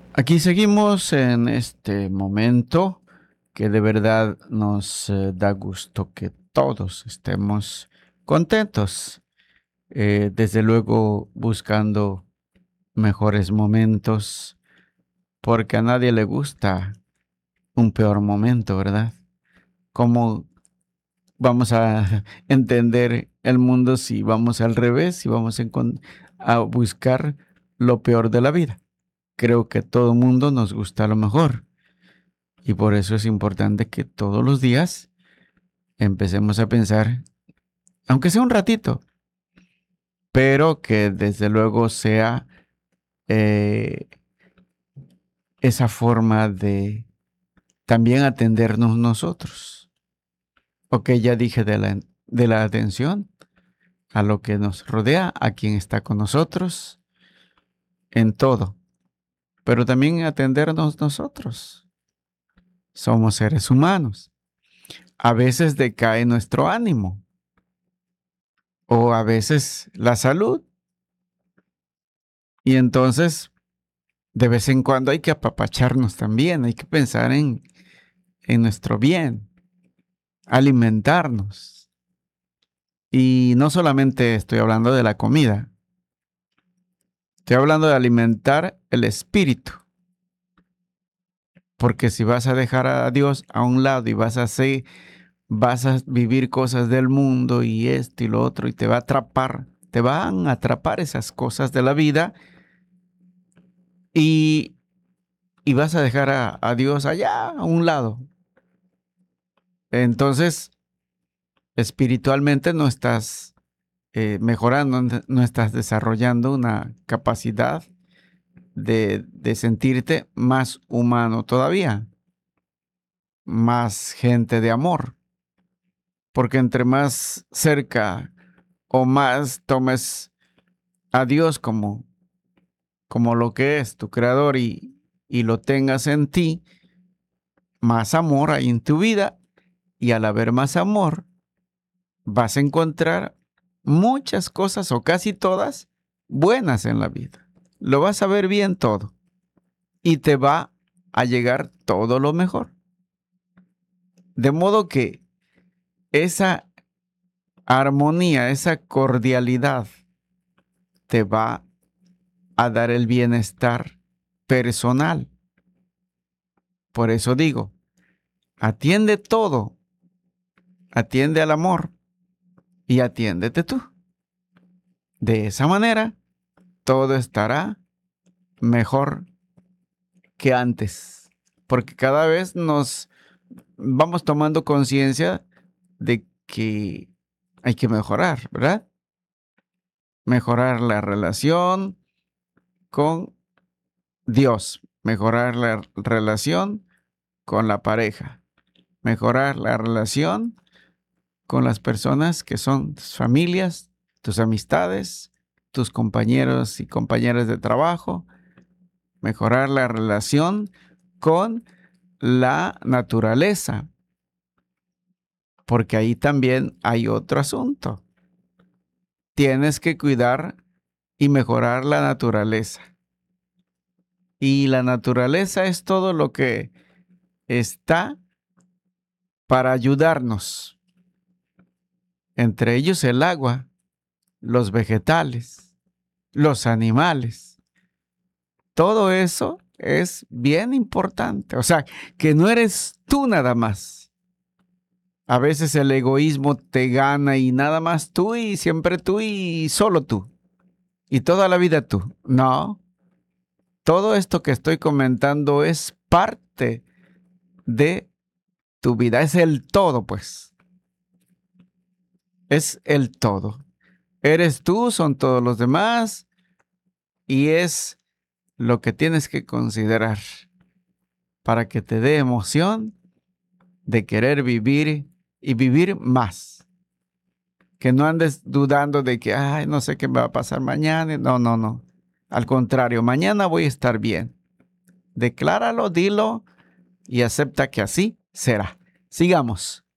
Aquí seguimos en este momento que de verdad nos da gusto que todos estemos contentos. Desde luego buscando mejores momentos, porque a nadie le gusta un peor momento, ¿verdad? ¿Cómo vamos a entender el mundo si vamos al revés, si vamos a buscar lo peor de la vida? Creo que todo mundo nos gusta lo mejor. Y por eso es importante que todos los días empecemos a pensar, aunque sea un ratito, pero que desde luego sea eh, esa forma de también atendernos nosotros. Ok, ya dije de la atención a lo que nos rodea, a quien está con nosotros, en todo, pero también atendernos nosotros. Somos seres humanos. A veces decae nuestro ánimo o a veces la salud. Y entonces de vez en cuando hay que apapacharnos también, hay que pensar en nuestro bien, alimentarnos. Y no solamente estoy hablando de la comida, estoy hablando de alimentar el espíritu. Porque si vas a dejar a Dios a un lado y vas a vivir cosas del mundo y esto y lo otro, y te van a atrapar esas cosas de la vida y, y vas a dejar a Dios allá a un lado. Entonces, espiritualmente no estás mejorando, no estás desarrollando una capacidad de sentirte más humano todavía, más gente de amor, porque entre más cerca o más tomes a Dios como lo que es tu creador y lo tengas en ti, más amor hay en tu vida y al haber más amor vas a encontrar muchas cosas o casi todas buenas en la vida. Lo vas a ver bien todo y te va a llegar todo lo mejor. De modo que esa armonía, esa cordialidad te va a dar el bienestar personal. Por eso digo, atiende todo, atiende al amor y atiéndete tú. De esa manera, todo estará mejor que antes, porque cada vez nos vamos tomando conciencia de que hay que mejorar, ¿verdad? Mejorar la relación con Dios, mejorar la relación con la pareja, mejorar la relación con las personas que son tus familias, tus amistades, tus compañeros y compañeras de trabajo, mejorar la relación con la naturaleza, porque ahí también hay otro asunto. Tienes que cuidar y mejorar la naturaleza. Y la naturaleza es todo lo que está para ayudarnos. Entre ellos el agua, los vegetales, los animales. Todo eso es bien importante. O sea, que no eres tú nada más. A veces el egoísmo te gana y nada más tú y siempre tú y solo tú. Y toda la vida tú. No. Todo esto que estoy comentando es parte de tu vida. Es el todo, pues. Es el todo. Eres tú, son todos los demás y es lo que tienes que considerar para que te dé emoción de querer vivir y vivir más. Que no andes dudando de que, ay, no sé qué me va a pasar mañana. No, no, no. Al contrario, mañana voy a estar bien. Decláralo, dilo y acepta que así será. Sigamos.